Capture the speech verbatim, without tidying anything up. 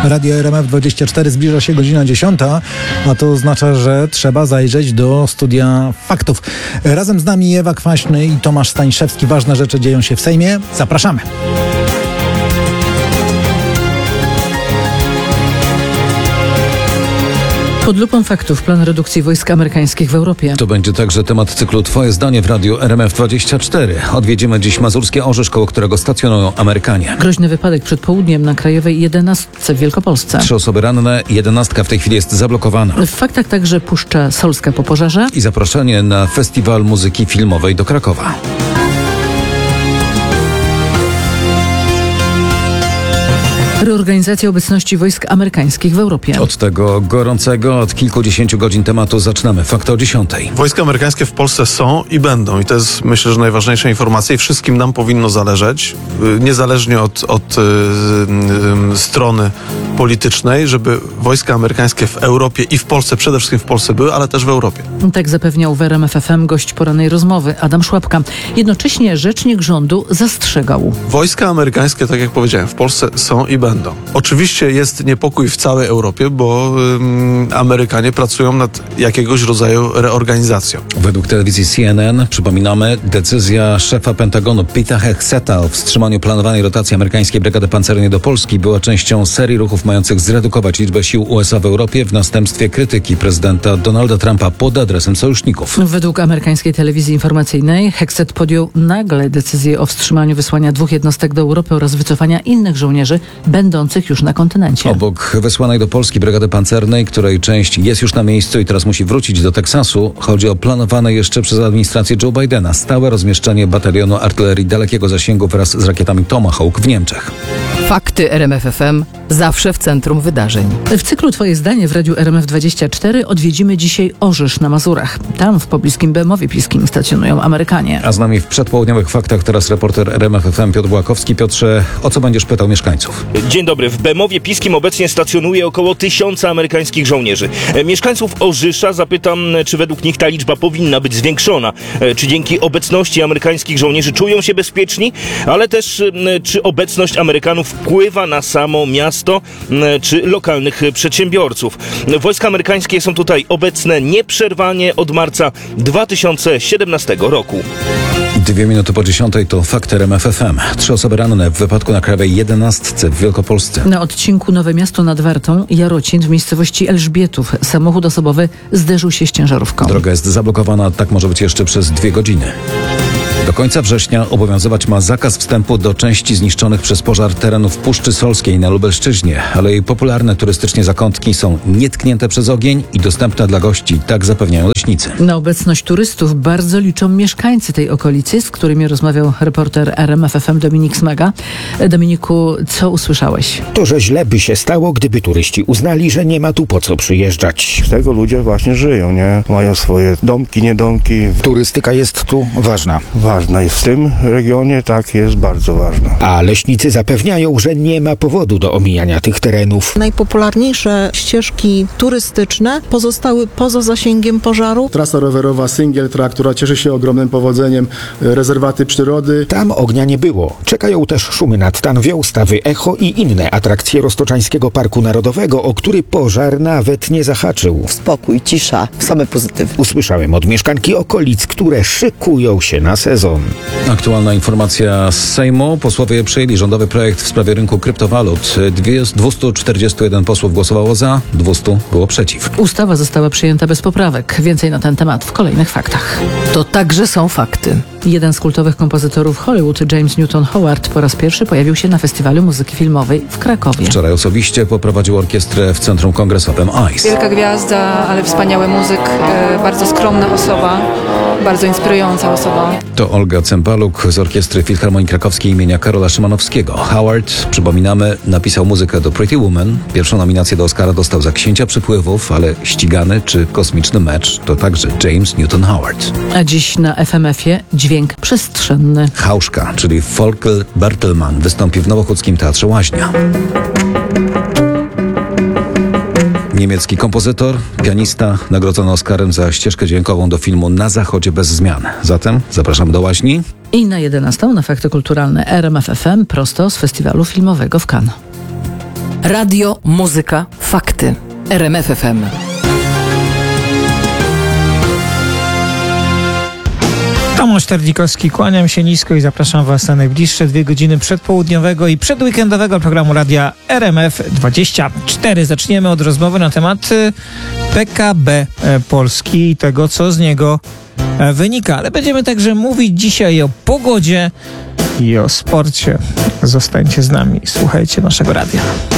Radio R M F dwadzieścia cztery, zbliża się godzina dziesiąta, a to oznacza, że trzeba zajrzeć do studia faktów. Razem z nami Ewa Kwaśny i Tomasz Staniszewski. Ważne rzeczy dzieją się w Sejmie. Zapraszamy. Pod lupą faktów plan redukcji wojsk amerykańskich w Europie. To będzie także temat cyklu Twoje zdanie w Radiu R M F dwadzieścia cztery. Odwiedzimy dziś mazurskie Orzysz, koło którego stacjonują Amerykanie. Groźny wypadek przed południem na Krajowej jedenastce w Wielkopolsce. Trzy osoby ranne, jedenastka w tej chwili jest zablokowana. W faktach także Puszcza Solska po pożarze. I zaproszenie na Festiwal Muzyki Filmowej do Krakowa. Reorganizacja obecności wojsk amerykańskich w Europie. Od tego gorącego, od kilkudziesięciu godzin tematu zaczynamy. Fakty o dziesiątej. Wojska amerykańskie w Polsce są i będą. I to jest, myślę, że najważniejsza informacja i wszystkim nam powinno zależeć, niezależnie od, od yy, strony politycznej, żeby wojska amerykańskie w Europie i w Polsce, przede wszystkim w Polsce były, ale też w Europie. Tak zapewniał w R M F F M gość porannej rozmowy Adam Szłapka. Jednocześnie rzecznik rządu zastrzegał. Wojska amerykańskie, tak jak powiedziałem, w Polsce są i będą. Oczywiście jest niepokój w całej Europie, bo ym, Amerykanie pracują nad jakiegoś rodzaju reorganizacją. Według telewizji C N N, przypominamy, decyzja szefa Pentagonu Petera Hegseta o wstrzymaniu planowanej rotacji amerykańskiej brygady pancernej do Polski była częścią serii ruchów mających zredukować liczbę sił U S A w Europie w następstwie krytyki prezydenta Donalda Trumpa pod adresem sojuszników. Według amerykańskiej telewizji informacyjnej Hegset podjął nagle decyzję o wstrzymaniu wysłania dwóch jednostek do Europy oraz wycofania innych żołnierzy będących już na kontynencie. Obok wysłanej do Polski brygady pancernej, której część jest już na miejscu i teraz musi wrócić do Teksasu, chodzi o planowane jeszcze przez administrację Joe Bidena stałe rozmieszczenie batalionu artylerii dalekiego zasięgu wraz z rakietami Tomahawk w Niemczech. Fakty R M F F M zawsze w centrum wydarzeń. W cyklu Twoje zdanie w Radiu R M F dwadzieścia cztery odwiedzimy dzisiaj Orzysz na Mazurach. Tam w pobliskim Bemowie Piskim stacjonują Amerykanie. A z nami w przedpołudniowych faktach teraz reporter R M F F M Piotr Błakowski. Piotrze, o co będziesz pytał mieszkańców? Dzień dobry. W Bemowie Piskim obecnie stacjonuje około tysiąca amerykańskich żołnierzy. Mieszkańców Orzysza zapytam, czy według nich ta liczba powinna być zwiększona. Czy dzięki obecności amerykańskich żołnierzy czują się bezpieczni, ale też czy obecność Amerykanów wpływa na samo miasto czy lokalnych przedsiębiorców. Wojska amerykańskie są tutaj obecne nieprzerwanie od marca dwa tysiące siedemnastego roku. Dwie minuty po dziesiątej to Fakty R M F F M. Trzy osoby ranne w wypadku na Krajowej jedenastce w Wielkopolsce. Na odcinku Nowe Miasto nad Wartą, Jarocin w miejscowości Elżbietów samochód osobowy zderzył się z ciężarówką. Droga jest zablokowana, tak może być jeszcze przez dwie godziny. Do końca września obowiązywać ma zakaz wstępu do części zniszczonych przez pożar terenów Puszczy Solskiej na Lubelszczyźnie, ale jej popularne turystycznie zakątki są nietknięte przez ogień i dostępne dla gości, tak zapewniają leśnicy. Na obecność turystów bardzo liczą mieszkańcy tej okolicy, z którymi rozmawiał reporter R M F F M Dominik Smaga. Dominiku, co usłyszałeś? To, że źle by się stało, gdyby turyści uznali, że nie ma tu po co przyjeżdżać. Z tego ludzie właśnie żyją, nie? Mają swoje domki, niedomki. Turystyka jest tu ważna. Ważna jest w tym regionie, tak, jest bardzo ważna. A leśnicy zapewniają, że nie ma powodu do omijania tych terenów. Najpopularniejsze ścieżki turystyczne pozostały poza zasięgiem pożaru. Trasa rowerowa Single Track, która cieszy się ogromnym powodzeniem, rezerwaty przyrody. Tam ognia nie było. Czekają też szumy nad Tanwią, stawy Echo i inne atrakcje Roztoczańskiego Parku Narodowego, o który pożar nawet nie zahaczył. Spokój, cisza, same pozytywy. Usłyszałem od mieszkanki okolic, które szykują się na sezon. Aktualna informacja z Sejmu. Posłowie przyjęli rządowy projekt w sprawie rynku kryptowalut. dwieście czterdzieści jeden posłów głosowało za, dwieście było przeciw. Ustawa została przyjęta bez poprawek. Więcej na ten temat w kolejnych faktach. To także są fakty. Jeden z kultowych kompozytorów Hollywood, James Newton Howard, po raz pierwszy pojawił się na Festiwalu Muzyki Filmowej w Krakowie. Wczoraj osobiście poprowadził orkiestrę w Centrum Kongresowym ICE. Wielka gwiazda, ale wspaniały muzyk, e, bardzo skromna osoba, bardzo inspirująca osoba. To Olga Cembaluk z Orkiestry Filharmonii Krakowskiej imienia Karola Szymanowskiego. Howard, przypominamy, napisał muzykę do Pretty Woman. Pierwszą nominację do Oscara dostał za Księcia Przypływów, ale Ścigany czy Kosmiczny Mecz to także James Newton Howard. A dziś na F M F-ie dźwięk przestrzenny. Hauszka, czyli Volker Bertelmann, wystąpi w Nowochódzkim Teatrze Łaźnia. Niemiecki kompozytor, pianista, nagrodzony Oscarem za ścieżkę dźwiękową do filmu Na zachodzie bez zmian. Zatem zapraszam do Łaźni. I na jedenastą na Fakty Kulturalne R M F F M prosto z Festiwalu Filmowego w Cannes. Radio, muzyka, fakty. R M F F M. Tomasz Terdzikowski, kłaniam się nisko i zapraszam Was na najbliższe dwie godziny przedpołudniowego i przedweekendowego programu radia R M F dwadzieścia cztery. Zaczniemy od rozmowy na temat P K B Polski i tego, co z niego wynika. Ale będziemy także mówić dzisiaj o pogodzie i o sporcie. Zostańcie z nami, słuchajcie naszego radia.